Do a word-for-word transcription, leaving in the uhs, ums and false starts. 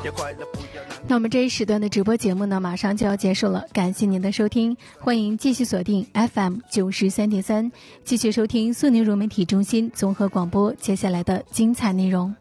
那我们这一时段的直播节目呢，马上就要结束了，感谢您的收听，欢迎继续锁定 F M 九十三点三，继续收听苏宁融媒体中心综合广播接下来的精彩内容。